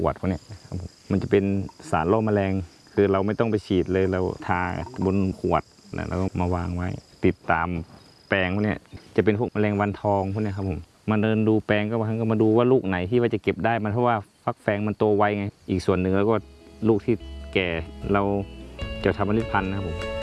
ขวดพวกนี้ครับผมมันจะเป็นสารล่อแมลงคือเราไม่ต้องไปฉีดเลยเราทาบนขวดนะแล้วก็มาวางไว้ติดตามแปลงพวกนี้จะเป็นพวกแมลงวันทองพวกนี้ครับผมมาเดินดูแปลงก็มาดูว่าลูกไหนที่ว่าจะเก็บได้มันเพราะว่าฟักแฟงมันโตไวไงอีกส่วนหนึ่งแล้วก็ลูกที่แก่เราจะทำเมล็ดพันธุ์นะครับผม